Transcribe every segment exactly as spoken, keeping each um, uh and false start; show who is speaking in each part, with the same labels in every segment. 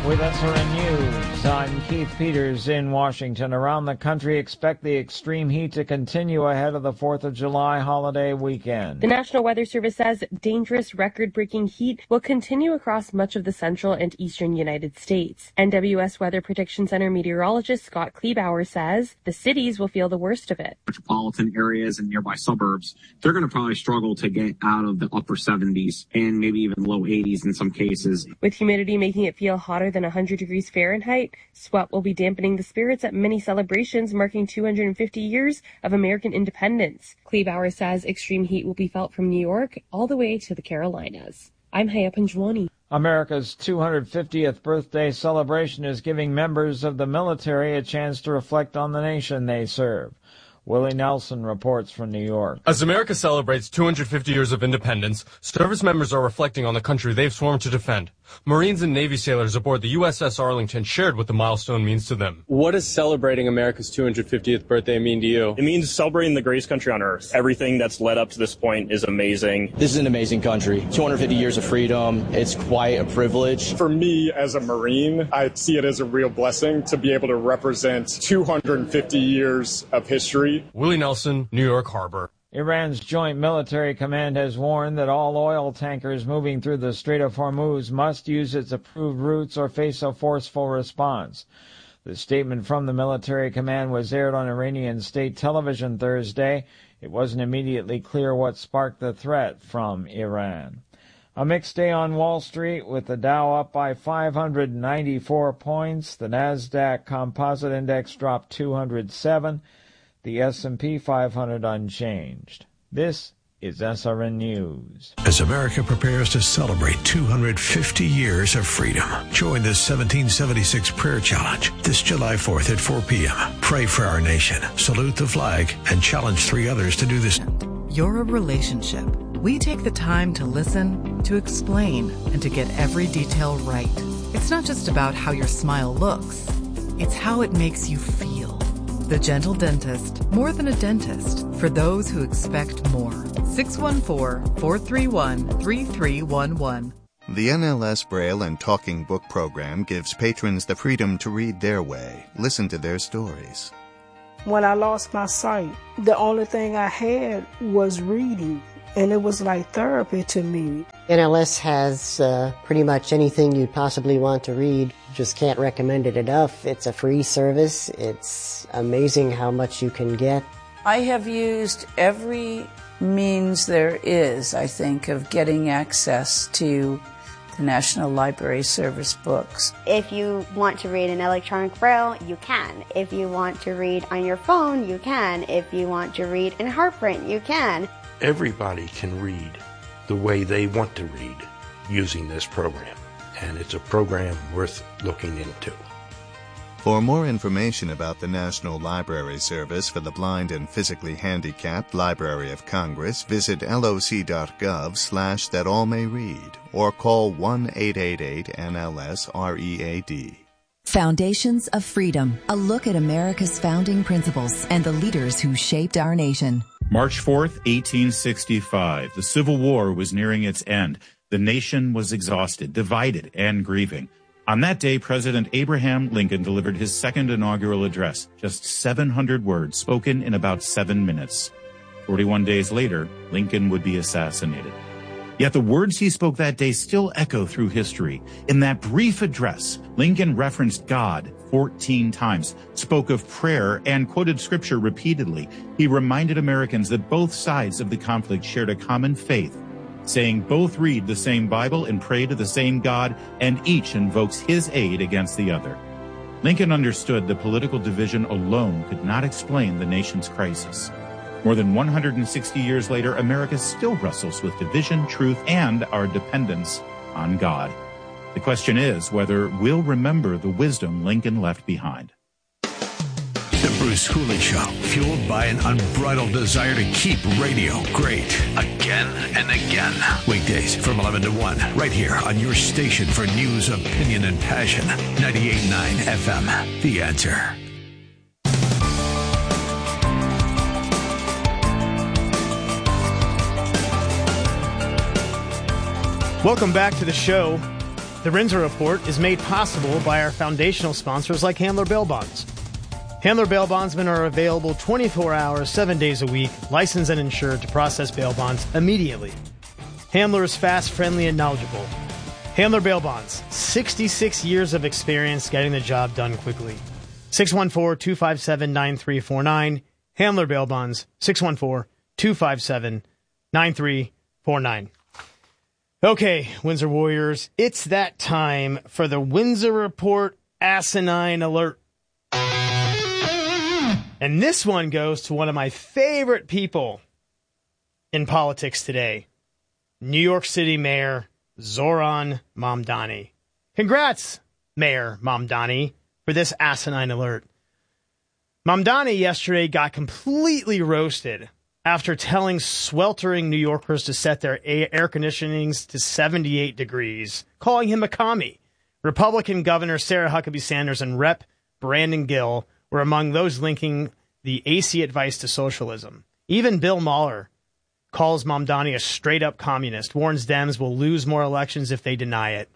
Speaker 1: With S R N News, I'm Keith Peters in Washington. Around the country, expect the extreme heat to continue ahead of the fourth of July holiday weekend.
Speaker 2: The National Weather Service says dangerous record-breaking heat will continue across much of the central and eastern United States. N W S Weather Prediction Center meteorologist Scott Kleebauer says the cities will feel the worst of it.
Speaker 3: Metropolitan areas and nearby suburbs, they're going to probably struggle to get out of the upper seventies and maybe even low eighties in some cases.
Speaker 2: With humidity making it feel hotter than one hundred degrees Fahrenheit, sweat will be dampening the spirits at many celebrations marking two hundred fifty years of American independence. Kleebauer says extreme heat will be felt from New York all the way to the Carolinas. I'm Haya Panjwani.
Speaker 1: America's two hundred fiftieth birthday celebration is giving members of the military a chance to reflect on the nation they serve. Willie Nelson reports from New York.
Speaker 4: As America celebrates two hundred fifty years of independence, service members are reflecting on the country they've sworn to defend. Marines and Navy sailors aboard the U S S Arlington shared what the milestone means to them.
Speaker 5: What does celebrating America's two hundred fiftieth birthday mean to you?
Speaker 6: It means celebrating the greatest country on earth. Everything that's led up to this point is amazing.
Speaker 7: This is an amazing country. two hundred fifty years of freedom. It's quite a privilege.
Speaker 8: For me as a Marine, I see it as a real blessing to be able to represent two hundred fifty years of history.
Speaker 4: Willie Nelson, New York Harbor.
Speaker 1: Iran's Joint Military Command has warned that all oil tankers moving through the Strait of Hormuz must use its approved routes or face a forceful response. The statement from the military command was aired on Iranian state television Thursday. It wasn't immediately clear what sparked the threat from Iran. A mixed day on Wall Street with the Dow up by five hundred ninety-four points. The Nasdaq Composite Index dropped two hundred seven. The S and P five hundred unchanged. This is S R N News.
Speaker 9: As America prepares to celebrate two hundred fifty years of freedom, join the seventeen seventy-six Prayer Challenge this July fourth at four p.m. Pray for our nation, salute the flag, and challenge three others to do this.
Speaker 10: You're a relationship. We take the time to listen, to explain, and to get every detail right. It's not just about how your smile looks. It's how it makes you feel. The Gentle Dentist, more than a dentist, for those who expect more. six one four, four three one, three three one one.
Speaker 11: The N L S Braille and Talking Book program gives patrons the freedom to read their way, listen to their stories.
Speaker 12: When I lost my sight, the only thing I had was reading, and it was like therapy to me.
Speaker 13: N L S has uh, pretty much anything you'd possibly want to read. Just can't recommend it enough. It's a free service. It's amazing how much you can get.
Speaker 14: I have used every means there is, I think, of getting access to the National Library Service books.
Speaker 15: If you want to read in electronic braille, you can. If you want to read on your phone, you can. If you want to read in heartprint, you can.
Speaker 16: Everybody can read the way they want to read using this program, and it's a program worth looking into.
Speaker 11: For more information about the National Library Service for the Blind and Physically Handicapped Library of Congress, visit loc.gov slash that all may read or call one eight eight eight N L S R E A D.
Speaker 17: Foundations of Freedom, a look at America's founding principles and the leaders who shaped our nation.
Speaker 18: March fourth, eighteen sixty-five. The Civil War was nearing its end. The nation was exhausted, divided, and grieving. On that day, President Abraham Lincoln delivered his second inaugural address, just seven hundred words spoken in about seven minutes. forty-one days later, Lincoln would be assassinated. Yet the words he spoke that day still echo through history. In that brief address, Lincoln referenced God fourteen times, spoke of prayer, and quoted scripture repeatedly. He reminded Americans that both sides of the conflict shared a common faith, saying both read the same Bible and pray to the same God, and each invokes his aid against the other. Lincoln understood that political division alone could not explain the nation's crisis. More than one hundred sixty years later, America still wrestles with division, truth, and our dependence on God. The question is whether we'll remember the wisdom Lincoln left behind.
Speaker 9: The Bruce Cooley Show, fueled by an unbridled desire to keep radio great. Again and again. Weekdays from eleven to one, right here on your station for news, opinion, and passion. ninety-eight point nine F M, The Answer.
Speaker 19: Welcome back to the show. The Rinzer Report is made possible by our foundational sponsors like Handler Bail Bonds. Handler Bail Bondsmen are available twenty-four hours, seven days a week, licensed and insured to process bail bonds immediately. Handler is fast, friendly, and knowledgeable. Handler Bail Bonds, sixty-six years of experience getting the job done quickly. six one four, two five seven, nine three four nine. Handler Bail Bonds, six one four, two five seven, nine three four nine. Okay, Windsor Warriors, it's that time for the Windsor Report Asinine Alert. And this one goes to one of my favorite people in politics today, New York City Mayor Zohran Mamdani. Congrats, Mayor Mamdani, for this asinine alert. Mamdani yesterday got completely roasted after telling sweltering New Yorkers to set their air conditionings to seventy-eight degrees, calling him a commie. Republican Governor Sarah Huckabee Sanders and Rep Brandon Gill were among those linking the A C advice to socialism. Even Bill Mahler calls Mamdani a straight-up communist, warns Dems will lose more elections if they deny it.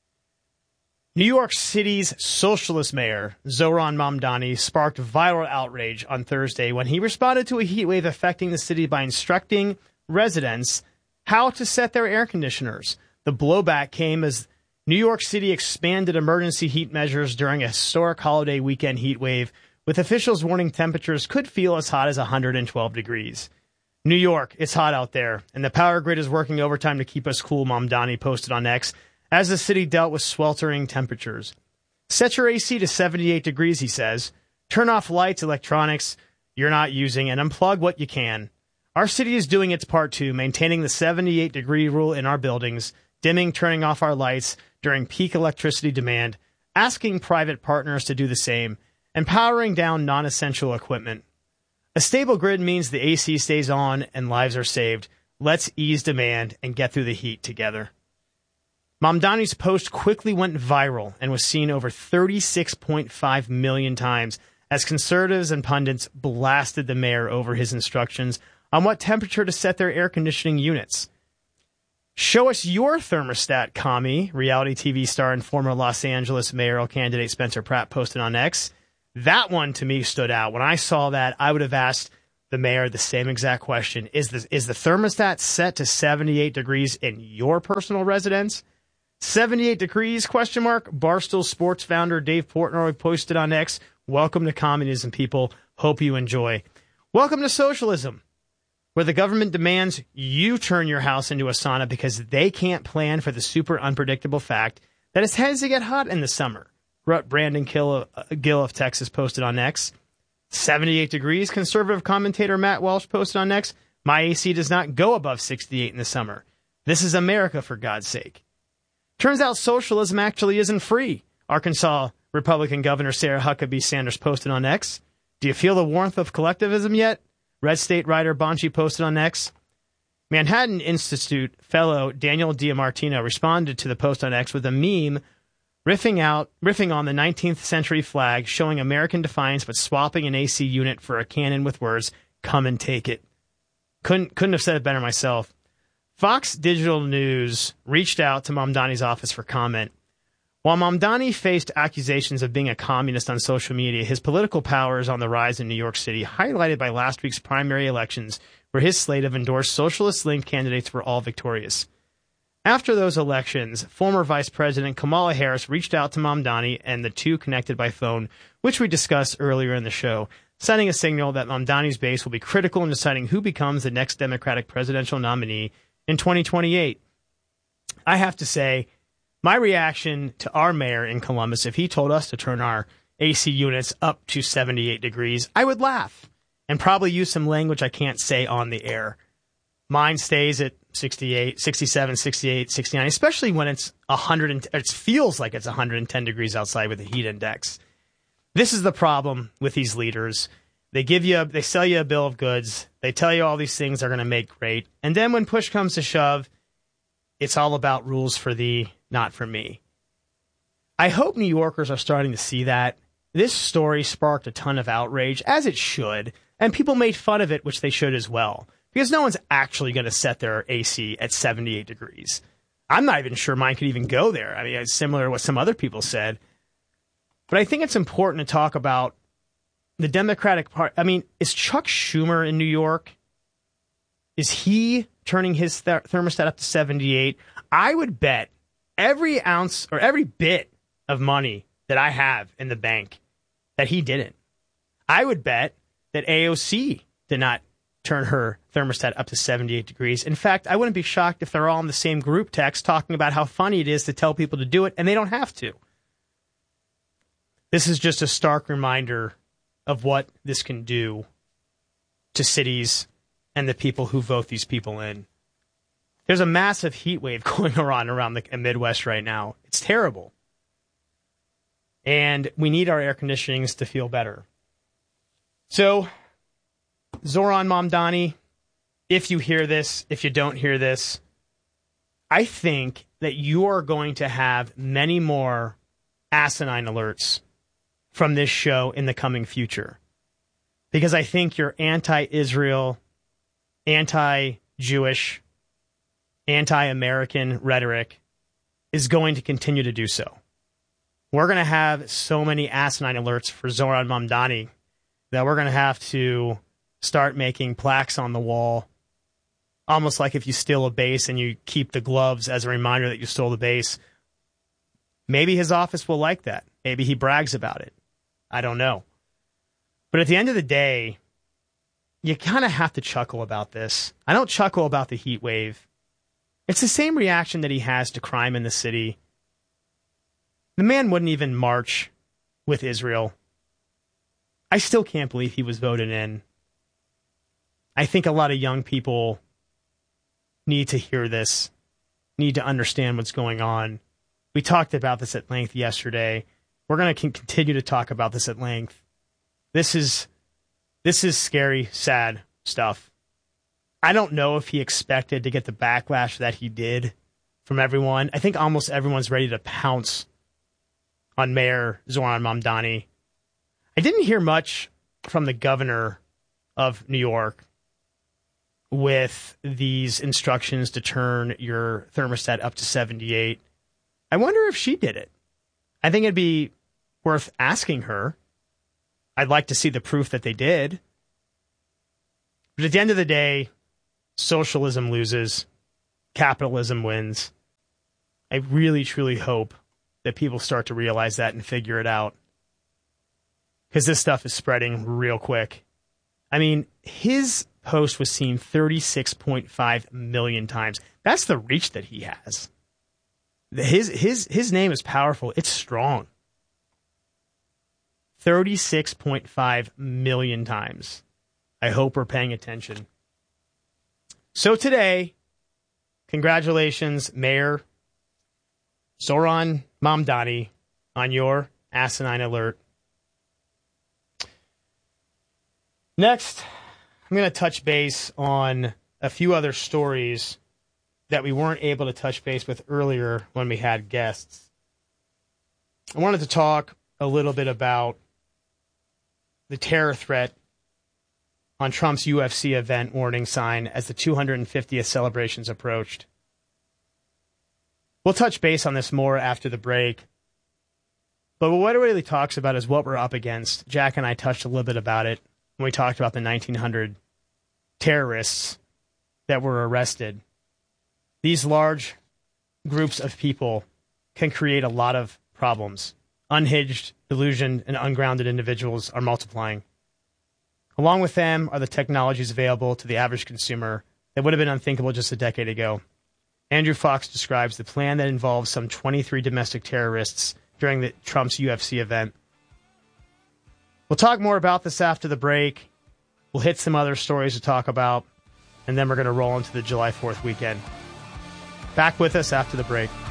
Speaker 19: New York City's socialist mayor, Zohran Mamdani, sparked viral outrage on Thursday when he responded to a heat wave affecting the city by instructing residents how to set their air conditioners. The blowback came as New York City expanded emergency heat measures during a historic holiday weekend heat wave, with officials warning temperatures could feel as hot as one hundred twelve degrees. New York, it's hot out there, and the power grid is working overtime to keep us cool, Mamdani posted on X, as the city dealt with sweltering temperatures. Set your A C to seventy-eight degrees, he says. Turn off lights, electronics you're not using, and unplug what you can. Our city is doing its part too, maintaining the seventy-eight degree rule in our buildings, dimming, turning off our lights during peak electricity demand, asking private partners to do the same, and powering down non-essential equipment. A stable grid means the A C stays on and lives are saved. Let's ease demand and get through the heat together. Mamdani's post quickly went viral and was seen over thirty-six point five million times as conservatives and pundits blasted the mayor over his instructions on what temperature to set their air conditioning units. Show us your thermostat, commie, reality T V star and former Los Angeles mayoral candidate Spencer Pratt posted on X. That one to me stood out. When I saw that, I would have asked the mayor the same exact question. Is the, is the thermostat set to seventy-eight degrees in your personal residence? seventy-eight degrees, question mark. Barstool Sports founder Dave Portnoy posted on X, welcome to communism, people. Hope you enjoy. Welcome to socialism, where the government demands you turn your house into a sauna because they can't plan for the super unpredictable fact that it tends to get hot in the summer. Brandon Gill of Texas posted on X. seventy-eight degrees, conservative commentator Matt Walsh posted on X. My A C does not go above sixty-eight in the summer. This is America, for God's sake. Turns out socialism actually isn't free. Arkansas Republican Governor Sarah Huckabee Sanders posted on X. Do you feel the warmth of collectivism yet? Red State writer Bonchi posted on X. Manhattan Institute fellow Daniel Diamartino responded to the post on X with a meme riffing out, riffing on the nineteenth century flag, showing American defiance but swapping an A C unit for a cannon with words, "Come and take it." Couldn't couldn't have said it better myself. Fox Digital News reached out to Mamdani's office for comment. While Mamdani faced accusations of being a communist on social media, his political power is on the rise in New York City, highlighted by last week's primary elections, where his slate of endorsed socialist-linked candidates were all victorious. After those elections, former Vice President Kamala Harris reached out to Mamdani, and the two connected by phone, which we discussed earlier in the show, sending a signal that Mamdani's base will be critical in deciding who becomes the next Democratic presidential nominee in twenty twenty-eight. I have to say, my reaction to our mayor in Columbus, if he told us to turn our A C units up to seventy-eight degrees, I would laugh and probably use some language I can't say on the air. Mine stays at sixty-eight, sixty-seven, sixty-eight, sixty-nine, especially when it's one hundred. It feels like it's one hundred ten degrees outside with the heat index. This is the problem with these leaders. They give you, a, they sell you a bill of goods. They tell you all these things are going to make great. And then when push comes to shove, it's all about rules for thee, not for me. I hope New Yorkers are starting to see that. This story sparked a ton of outrage, as it should, and people made fun of it, which they should as well, because no one's actually going to set their A C at seventy-eight degrees. I'm not even sure mine could even go there. I mean, it's similar to what some other people said. But I think it's important to talk about the Democratic Party. I mean, is Chuck Schumer in New York? Is he turning his th- thermostat up to seventy-eight? I would bet every ounce or every bit of money that I have in the bank that he didn't. I would bet that A O C did not turn her thermostat up to seventy-eight degrees. In fact, I wouldn't be shocked if they're all in the same group text talking about how funny it is to tell people to do it, and they don't have to. This is just a stark reminder of what this can do to cities and the people who vote these people in. There's a massive heat wave going around around the Midwest right now. It's terrible. And we need our air conditionings to feel better. So, Zohran Mamdani, if you hear this, if you don't hear this, I think that you are going to have many more asinine alerts from this show in the coming future. Because I think your anti-Israel, anti-Jewish, anti-American rhetoric is going to continue to do so. We're going to have so many asinine alerts for Zohran Mamdani that we're going to have to start making plaques on the wall, almost like if you steal a base and you keep the gloves as a reminder that you stole the base. Maybe his office will like that. Maybe he brags about it. I don't know. But at the end of the day, you kind of have to chuckle about this. I don't chuckle about the heat wave. It's the same reaction that he has to crime in the city. The man wouldn't even march with Israel. I still can't believe he was voted in. I think a lot of young people need to hear this, need to understand what's going on. We talked about this at length yesterday. We're going to continue to talk about this at length. This is this is scary, sad stuff. I don't know if he expected to get the backlash that he did from everyone. I think almost everyone's ready to pounce on Mayor Zohran Mamdani. I didn't hear much from the governor of New York with these instructions to turn your thermostat up to seventy-eight. I wonder if she did it. I think it'd be worth asking her. I'd like to see the proof that they did. But at the end of the day, socialism loses, capitalism wins. I really, truly hope that people start to realize that and figure it out. Because this stuff is spreading real quick. I mean, his post was seen thirty-six point five million times. That's the reach that he has. His his his name is powerful. It's strong. thirty-six point five million times. I hope we're paying attention. So today, congratulations, Mayor Zohran Mamdani, on your asinine alert. Next, I'm going to touch base on a few other stories that we weren't able to touch base with earlier when we had guests. I wanted to talk a little bit about the terror threat on Trump's U F C event warning sign as the two hundred fiftieth celebrations approached. We'll touch base on this more after the break. But what it really talks about is what we're up against. Jack and I touched a little bit about it when we talked about the nineteen hundred terrorists that were arrested. These large groups of people can create a lot of problems. Unhinged, delusioned, and ungrounded individuals are multiplying. Along with them are the technologies available to the average consumer that would have been unthinkable just a decade ago. Andrew Fox describes the plan that involves some twenty-three domestic terrorists during the Trump's U F C event. We'll talk more about this after the break. We'll hit some other stories to talk about, and then we're going to roll into the July fourth weekend. Back with us after the break.